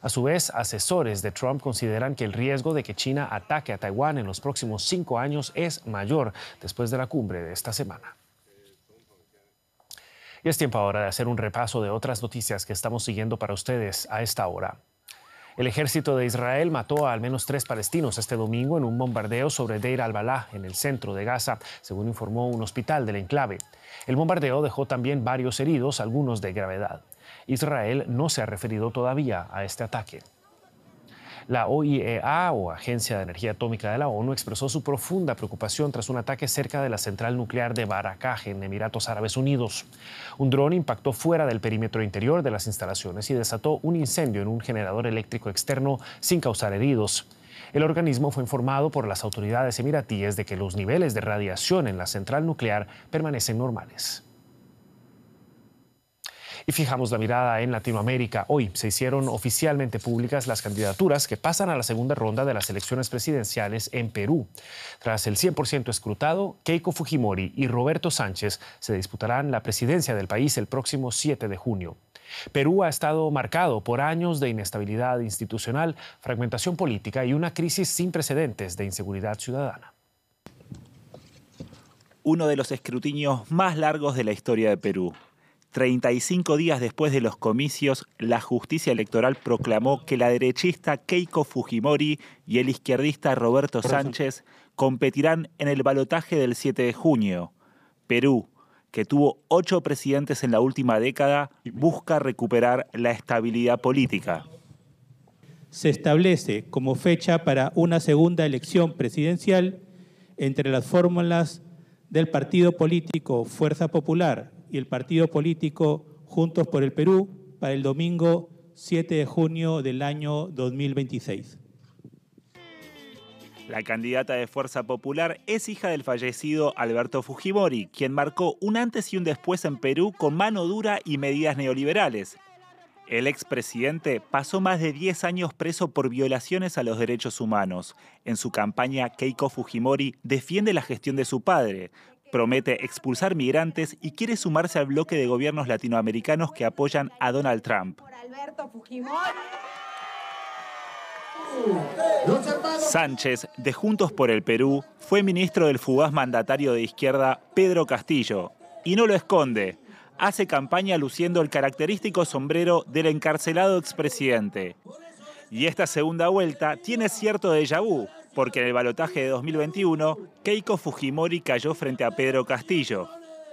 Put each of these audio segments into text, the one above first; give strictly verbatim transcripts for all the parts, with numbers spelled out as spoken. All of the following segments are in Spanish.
A su vez, asesores de Trump consideran que el riesgo de que China ataque a Taiwán en los próximos cinco años es mayor después de la cumbre de esta semana. Y es tiempo ahora de hacer un repaso de otras noticias que estamos siguiendo para ustedes a esta hora. El ejército de Israel mató a al menos tres palestinos este domingo en un bombardeo sobre Deir al-Balah, en el centro de Gaza, según informó un hospital del enclave. El bombardeo dejó también varios heridos, algunos de gravedad. Israel no se ha referido todavía a este ataque. La O I E A, o Agencia de Energía Atómica de la ONU, expresó su profunda preocupación tras un ataque cerca de la central nuclear de Barakah, en Emiratos Árabes Unidos. Un dron impactó fuera del perímetro interior de las instalaciones y desató un incendio en un generador eléctrico externo sin causar heridos. El organismo fue informado por las autoridades emiratíes de que los niveles de radiación en la central nuclear permanecen normales. Y fijamos la mirada en Latinoamérica. Hoy se hicieron oficialmente públicas las candidaturas que pasan a la segunda ronda de las elecciones presidenciales en Perú. Tras el cien por ciento escrutado, Keiko Fujimori y Roberto Sánchez se disputarán la presidencia del país el próximo siete de junio. Perú ha estado marcado por años de inestabilidad institucional, fragmentación política y una crisis sin precedentes de inseguridad ciudadana. Uno de los escrutinios más largos de la historia de Perú. treinta y cinco días después de los comicios, la justicia electoral proclamó que la derechista Keiko Fujimori y el izquierdista Roberto Sánchez competirán en el balotaje del siete de junio. Perú, que tuvo ocho presidentes en la última década, busca recuperar la estabilidad política. Se establece como fecha para una segunda elección presidencial entre las fórmulas del partido político Fuerza Popular y el partido político Juntos por el Perú para el domingo siete de junio del año dos mil veintiséis. La candidata de Fuerza Popular es hija del fallecido Alberto Fujimori, quien marcó un antes y un después en Perú con mano dura y medidas neoliberales. El expresidente pasó más de diez años preso por violaciones a los derechos humanos. En su campaña, Keiko Fujimori defiende la gestión de su padre, promete expulsar migrantes y quiere sumarse al bloque de gobiernos latinoamericanos que apoyan a Donald Trump. Sánchez, de Juntos por el Perú, fue ministro del fugaz mandatario de izquierda Pedro Castillo. Y no lo esconde. Hace campaña luciendo el característico sombrero del encarcelado expresidente. Y esta segunda vuelta tiene cierto déjà vu, porque en el balotaje de dos mil veintiuno, Keiko Fujimori cayó frente a Pedro Castillo.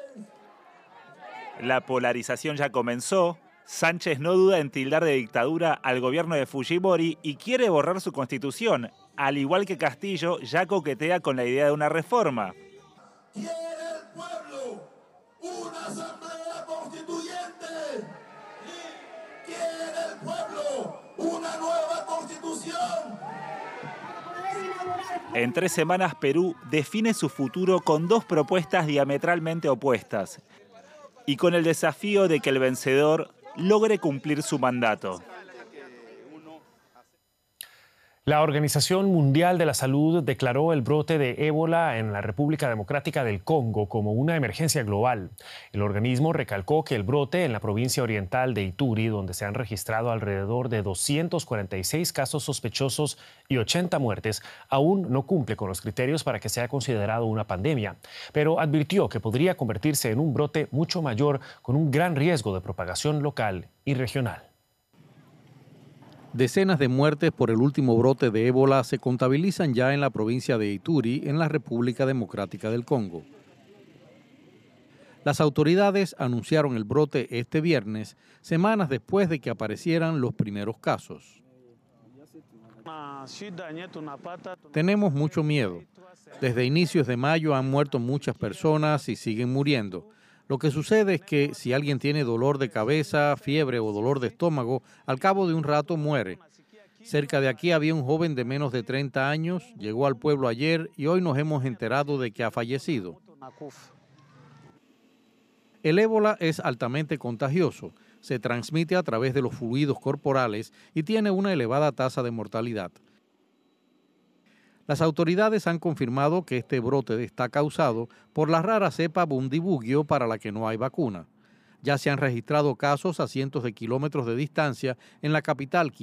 La polarización ya comenzó. Sánchez no duda en tildar de dictadura al gobierno de Fujimori y quiere borrar su constitución. Al igual que Castillo, ya coquetea con la idea de una reforma. ¡Quiere el pueblo una asamblea constituyente! ¡Quiere el pueblo una nueva constitución! En tres semanas, Perú define su futuro con dos propuestas diametralmente opuestas y con el desafío de que el vencedor logre cumplir su mandato. La Organización Mundial de la Salud declaró el brote de ébola en la República Democrática del Congo como una emergencia global. El organismo recalcó que el brote en la provincia oriental de Ituri, donde se han registrado alrededor de doscientos cuarenta y seis casos sospechosos y ochenta muertes, aún no cumple con los criterios para que sea considerado una pandemia, pero advirtió que podría convertirse en un brote mucho mayor con un gran riesgo de propagación local y regional. Decenas de muertes por el último brote de ébola se contabilizan ya en la provincia de Ituri, en la República Democrática del Congo. Las autoridades anunciaron el brote este viernes, semanas después de que aparecieran los primeros casos. Tenemos mucho miedo. Desde inicios de mayo han muerto muchas personas y siguen muriendo. Lo que sucede es que si alguien tiene dolor de cabeza, fiebre o dolor de estómago, al cabo de un rato muere. Cerca de aquí había un joven de menos de treinta años, llegó al pueblo ayer y hoy nos hemos enterado de que ha fallecido. El ébola es altamente contagioso, se transmite a través de los fluidos corporales y tiene una elevada tasa de mortalidad. Las autoridades han confirmado que este brote está causado por la rara cepa Bundibugyo para la que no hay vacuna. Ya se han registrado casos a cientos de kilómetros de distancia en la capital